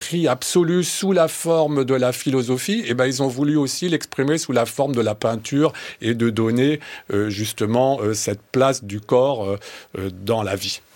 l'idolâtrie absolue sous la forme de la philosophie, et ben ils ont voulu aussi l'exprimer sous la forme de la peinture et de donner justement cette place du corps dans la vie.